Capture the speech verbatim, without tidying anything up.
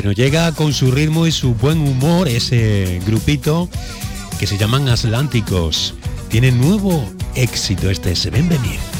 Pues nos llega con su ritmo y su buen humor ese grupito que se llaman Atlánticos. Tiene nuevo éxito este Se Ven Venir.